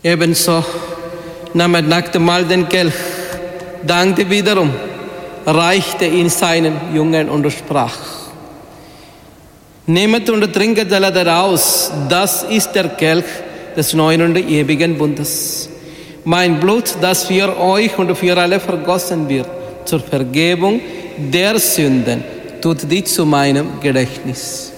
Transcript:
Ebenso nahm er nach dem Mahl den Kelch, dankte wiederum, reichte ihn seinen Jüngern und sprach: Nehmet und trinket alle daraus, das ist der Kelch des neuen und ewigen Bundes. Mein Blut, das für euch und für alle vergossen wird, zur Vergebung der Sünden, tut dies zu meinem Gedächtnis.